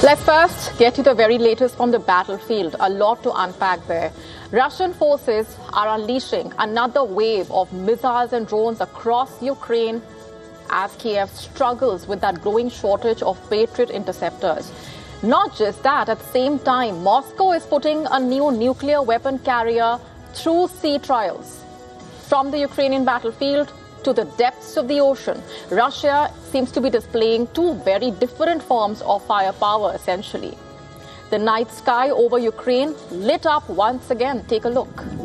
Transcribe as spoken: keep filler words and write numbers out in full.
Let's first get to the very latest from the battlefield. A lot to unpack there. Russian forces are unleashing another wave of missiles and drones across Ukraine as Kiev struggles with that growing shortage of Patriot interceptors. Not just that, at the same time, Moscow is putting a new nuclear weapon carrier through sea trials. From the Ukrainian battlefield to the depths of the ocean, Russia seems to be displaying two very different forms of firepower, essentially. The night sky over Ukraine lit up once again. Take a look.